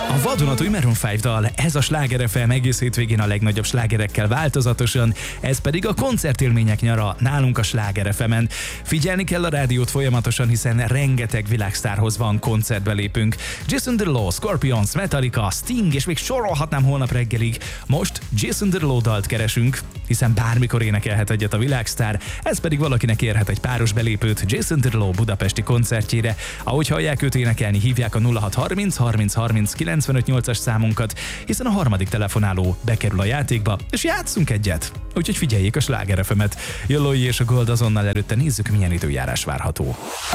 A vadonatúj Maroon 5 dal, ez a Sláger FM egész hétvégén a legnagyobb slágerekkel változatosan, ez pedig a koncertélmények nyara nálunk a Sláger FM-en. Figyelni kell a rádiót folyamatosan, hiszen rengeteg világsztárhoz van koncertbelépünk. Jason Derulo, Scorpions, Metallica, Sting, és még sorolhatnám holnap reggelig. Most Jason Derulo dalt keresünk, hiszen bármikor énekelhet egyet a világsztár, ez pedig valakinek érhet egy páros belépőt Jason Derulo budapesti koncertjére. Ahogy hallják őt énekelni, hívják a 0630 30 30 95-8-as számunkat, hiszen a harmadik telefonáló bekerül a játékba, és játszunk egyet. Úgyhogy figyeljék a Sláger FM-et. Jolói és a Gold azonnal előtte, nézzük, milyen időjárás várható.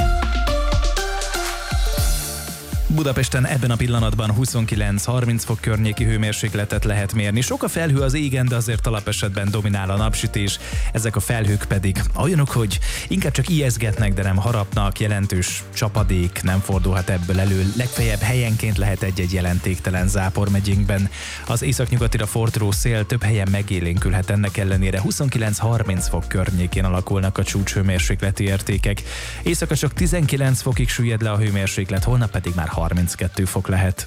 Budapesten ebben a pillanatban 29-30 fok környéki hőmérsékletet lehet mérni. Sok a felhő az égen, de azért alapesetben dominál a napsütés. Ezek a felhők pedig olyanok, hogy inkább csak ijeszgetnek, de nem harapnak, jelentős csapadék nem fordulhat ebből elő. Legfeljebb helyenként lehet egy-egy jelentéktelen zápor megyénkben. Az északnyugatira forduló szél több helyen megélénkülhet, ennek ellenére 29-30 fok környékén alakulnak a csúcshőmérsékleti értékek. Éjszaka csak 19 fokig süllyed le a hőmérséklet, holnap pedig már 32 fok lehet.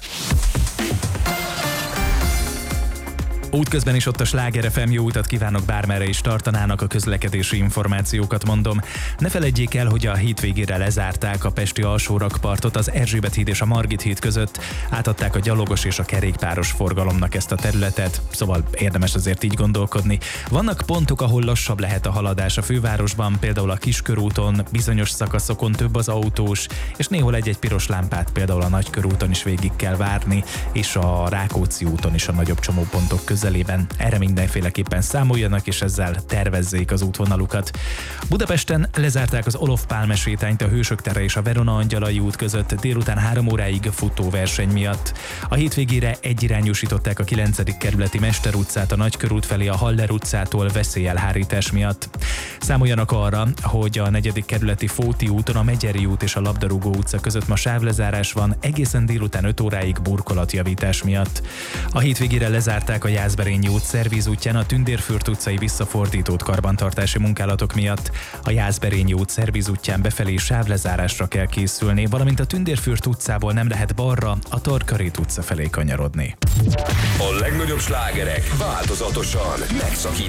Útközben is ott a Sláger FM, jó utat kívánok, bármerre is tartanának, a közlekedési információkat mondom. Ne feledjék el, hogy a hétvégére lezárták a pesti alsórakpartot az Erzsébet híd és a Margit híd között, átadták a gyalogos és a kerékpáros forgalomnak ezt a területet, szóval érdemes azért így gondolkodni. Vannak pontok, ahol lassabb lehet a haladás a fővárosban, például a Kiskörúton, bizonyos szakaszokon több az autós, és néhol egy-egy piros lámpát például a Nagykörúton is végig kell várni, és a Rákóczi úton is a nagyobb csomópontok közelében. Erre mindenféleképpen számoljanak, és ezzel tervezzék az útvonalukat. Budapesten lezárták az Olof Pálme sétányt a Hősök tere és a Verona Angyalai út között délután 3 óráig futóverseny miatt. A hétvégére egyirányosították a 9. kerületi Mester utcát a Nagykörút felé a Haller utcától veszélyelhárítás miatt. Számoljanak arra, hogy a 4. kerületi Fóti úton a Megyeri út és a Labdarúgó utca között ma sávlezárás van, egészen délután 5 óráig burkolatjavítás miatt. A hétvégére lezárták a Jászberényi út szervízútján a Tündérfürt utcai visszafordított karbantartási munkálatok miatt. A Jászberényi út szervízútján befelé sávlezárásra kell készülni, valamint a Tündérfürt utcából nem lehet balra, a Tarkörét utca felé kanyarodni. A legnagyobb slágerek változatosan megszakítják